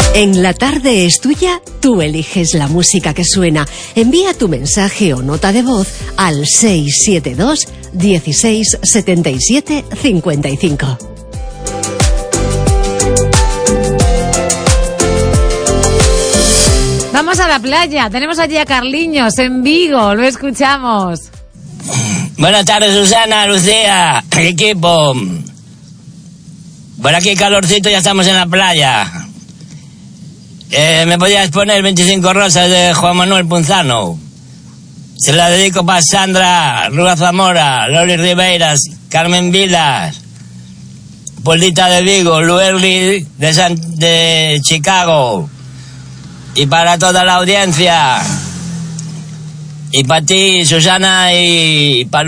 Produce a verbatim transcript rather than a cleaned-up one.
En La Tarde es Tuya, tú eliges la música que suena. Envía tu mensaje o nota de voz al seis siete dos, dieciséis, setenta y siete, cincuenta y cinco. Vamos a la playa, tenemos allí a Carliños en Vigo, lo escuchamos. Buenas tardes, Susana, Lucía, equipo. Por aquí calorcito, ya estamos en la playa. Eh, ¿Me podías poner veinticinco rosas de Juan Manuel Punzano? Se la dedico para Sandra, Rua Zamora, Loli Riveiras, Carmen Vilas, Polita de Vigo, Luerli de, San, de Chicago. Y para toda la audiencia. Y para ti, Susana, y para